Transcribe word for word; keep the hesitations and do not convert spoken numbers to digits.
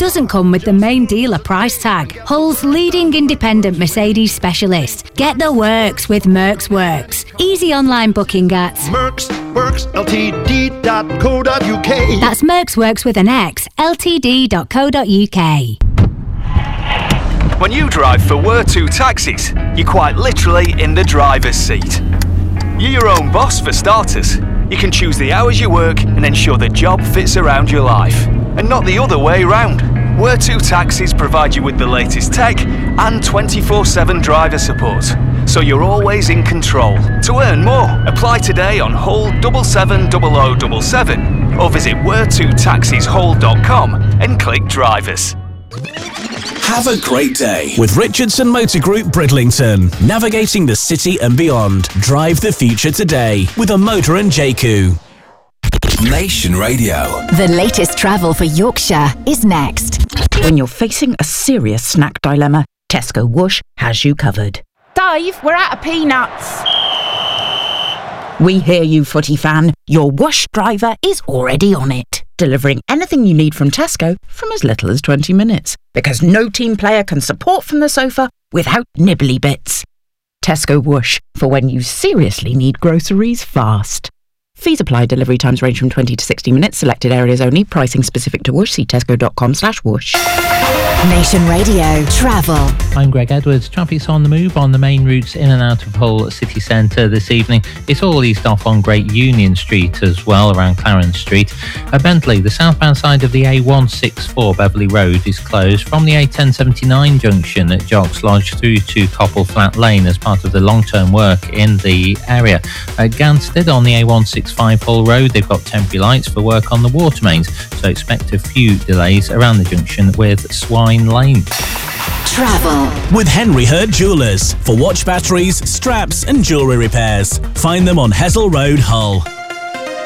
doesn't come with the main dealer price tag. Hull's leading independent Mercedes specialist. Get the works with Mercs Works. Easy online booking at Mercs Works L T D dot co dot U K. That's Mercs Works with an X, L T D dot co dot U K. When you drive for Wurtu Taxis, you're quite literally in the driver's seat. You're your own boss for starters. You can choose the hours you work and ensure the job fits around your life, and not the other way round. Wurtu Taxis provide you with the latest tech and twenty-four seven driver support, so you're always in control. To earn more, apply today on Hull seven seven zero zero seven seven or visit wurtu taxis hull dot com and click drivers. Have a great day with Richardson Motor Group Bridlington. Navigating the city and beyond. Drive the future today with a motor and J C U. Nation Radio. The latest travel for Yorkshire is next. When you're facing a serious snack dilemma, Tesco Whoosh has you covered. Dave, we're out of peanuts. We hear you, footy fan. Your Whoosh driver is already on it, delivering anything you need from Tesco from as little as twenty minutes. Because no team player can support from the sofa without nibbly bits. Tesco Whoosh, for when you seriously need groceries fast. Fees apply. Delivery times range from twenty to sixty minutes. Selected areas only. Pricing specific to Whoosh. See tesco dot com slash whoosh. Nation Radio Travel. I'm Greg Edwards. Traffic's on the move on the main routes in and out of Hull city centre this evening. It's all eased off on Great Union Street as well, around Clarence Street. At Bentley, the southbound side of the A one sixty-four Beverley Road is closed from the A ten seventy-nine junction at Jocks Lodge through to Copple Flat Lane as part of the long-term work in the area. At Gansted on the A one sixty-five Hull Road, they've got temporary lights for work on the water mains, so expect a few delays around the junction with Swine Lane. Travel with Henry Hurt Jewellers for watch batteries, straps and jewellery repairs. Find them on Hessel Road, Hull.